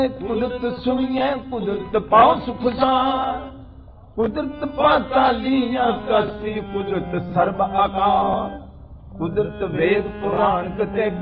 ਕੁਦਰਤ ਸੁਣੀਏ ਕੁਦਰਤ ਪਾਉ ਸੁਖ ਸਾਰ, ਕੁਦਰਤ ਪਾਤਾਲੀਆਂ ਕਸੀ ਕੁਦਰਤ ਸਰਬ ਆਕਾਰ, ਕੁਦਰਤ ਵੇਦ ਪੁਰਾਣ ਕਤੇ